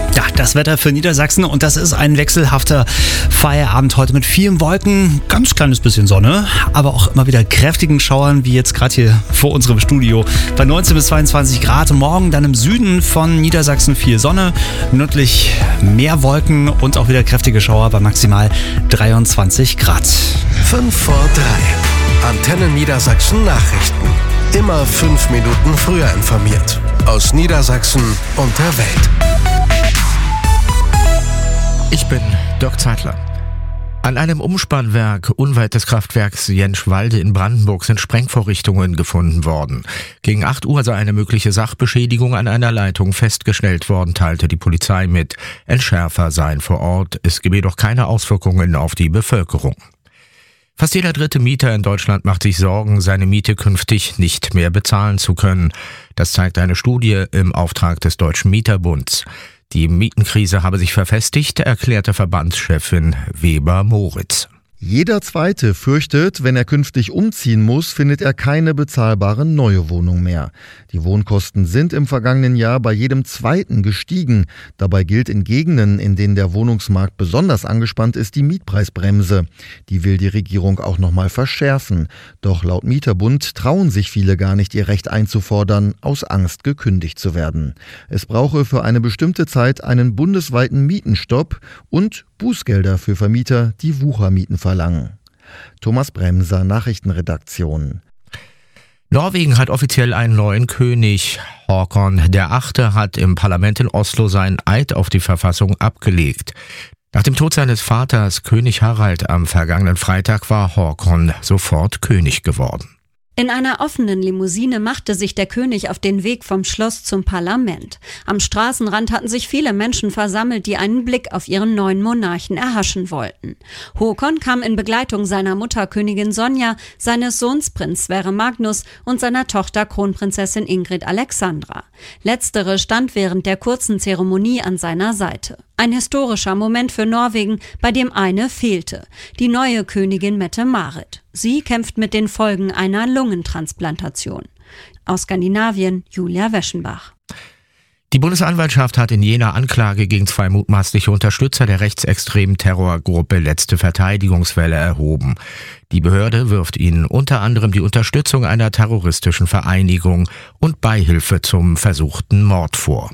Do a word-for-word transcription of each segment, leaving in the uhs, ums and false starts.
Ja, das Wetter für Niedersachsen und das ist ein wechselhafter Feierabend heute mit vielen Wolken, ganz kleines bisschen Sonne, aber auch immer wieder kräftigen Schauern, wie jetzt gerade hier vor unserem Studio bei neunzehn bis zweiundzwanzig Grad. Morgen dann im Süden von Niedersachsen viel Sonne, nördlich mehr Wolken und auch wieder kräftige Schauer bei maximal dreiundzwanzig Grad. fünf vor drei. Antenne Niedersachsen Nachrichten. Immer fünf Minuten früher informiert. Aus Niedersachsen und der Welt. Ich bin Dirk Zeitler. An einem Umspannwerk unweit des Kraftwerks Jentschwalde in Brandenburg sind Sprengvorrichtungen gefunden worden. Gegen acht Uhr sei eine mögliche Sachbeschädigung an einer Leitung festgestellt worden, teilte die Polizei mit. Entschärfer seien vor Ort. Es gebe jedoch keine Auswirkungen auf die Bevölkerung. Fast jeder dritte Mieter in Deutschland macht sich Sorgen, seine Miete künftig nicht mehr bezahlen zu können. Das zeigt eine Studie im Auftrag des Deutschen Mieterbunds. Die Mietenkrise habe sich verfestigt, erklärte Verbandschefin Weber-Moritz. Jeder Zweite fürchtet, wenn er künftig umziehen muss, findet er keine bezahlbare neue Wohnung mehr. Die Wohnkosten sind im vergangenen Jahr bei jedem Zweiten gestiegen. Dabei gilt in Gegenden, in denen der Wohnungsmarkt besonders angespannt ist, die Mietpreisbremse. Die will die Regierung auch nochmal verschärfen. Doch laut Mieterbund trauen sich viele gar nicht, ihr Recht einzufordern, aus Angst gekündigt zu werden. Es brauche für eine bestimmte Zeit einen bundesweiten Mietenstopp und Bußgelder für Vermieter, die Wuchermieten verlangen. Thomas Bremser, Nachrichtenredaktion. Norwegen hat offiziell einen neuen König. Håkon der Achte hat im Parlament in Oslo seinen Eid auf die Verfassung abgelegt. Nach dem Tod seines Vaters, König Harald, am vergangenen Freitag war Håkon sofort König geworden. In einer offenen Limousine machte sich der König auf den Weg vom Schloss zum Parlament. Am Straßenrand hatten sich viele Menschen versammelt, die einen Blick auf ihren neuen Monarchen erhaschen wollten. Håkon kam in Begleitung seiner Mutter Königin Sonja, seines Sohns Prinz Sverre Magnus und seiner Tochter Kronprinzessin Ingrid Alexandra. Letztere stand während der kurzen Zeremonie an seiner Seite. Ein historischer Moment für Norwegen, bei dem eine fehlte: die neue Königin Mette-Marit. Sie kämpft mit den Folgen einer Lungentransplantation. Aus Skandinavien, Julia Weschenbach. Die Bundesanwaltschaft hat in Jena Anklage gegen zwei mutmaßliche Unterstützer der rechtsextremen Terrorgruppe Letzte Verteidigungswelle erhoben. Die Behörde wirft ihnen unter anderem die Unterstützung einer terroristischen Vereinigung und Beihilfe zum versuchten Mord vor.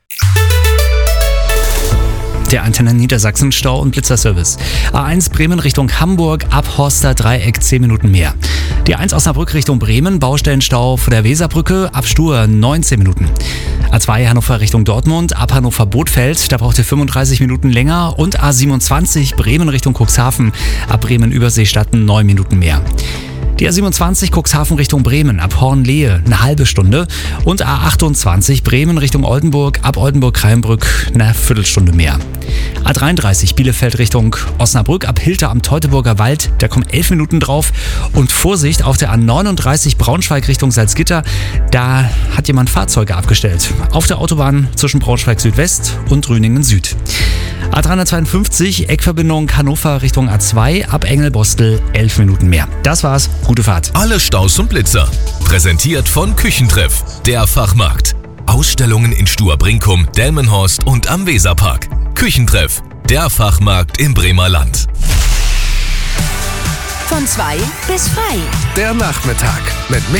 Der Antenne Niedersachsen Stau- und Blitzerservice. A eins Bremen Richtung Hamburg, ab Horster Dreieck zehn Minuten mehr. Die A eins Osnabrück Richtung Bremen, Baustellenstau vor der Weserbrücke, ab Stur neunzehn Minuten. A zwei Hannover Richtung Dortmund, ab Hannover Bothfeld, da braucht ihr fünfunddreißig Minuten länger. Und A siebenundzwanzig Bremen Richtung Cuxhaven, ab Bremen Überseestatten neun Minuten mehr. Die A siebenundzwanzig Cuxhaven Richtung Bremen, ab Hornlehe eine halbe Stunde. Und A achtundzwanzig Bremen Richtung Oldenburg, ab Oldenburg-Kreinbrück eine Viertelstunde mehr. A dreiunddreißig Bielefeld Richtung Osnabrück, ab Hilter am Teutoburger Wald, da kommen elf Minuten drauf. Und Vorsicht, auf der A neununddreißig Braunschweig Richtung Salzgitter, da hat jemand Fahrzeuge abgestellt. Auf der Autobahn zwischen Braunschweig Südwest und Rüningen Süd. A dreihundertzweiundfünfzig Eckverbindung Hannover Richtung A zwei, ab Engelbostel elf Minuten mehr. Das war's, gute Fahrt. Alle Staus und Blitzer. Präsentiert von Küchentreff, der Fachmarkt. Ausstellungen in Stur-Brinkum, Delmenhorst und am Weserpark. Küchentreff, der Fachmarkt im Bremer Land. Von zwei bis frei. Der Nachmittag mit